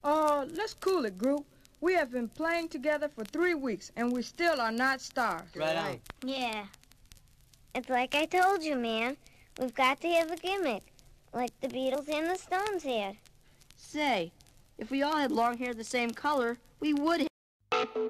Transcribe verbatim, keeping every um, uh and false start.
Oh, let's cool it, group. We have been playing together for three weeks, and we still are not stars. Right on. Yeah. It's like I told you, man. We've got to have a gimmick, like the Beatles and the Stones had. Say, if we all had long hair the same color, we would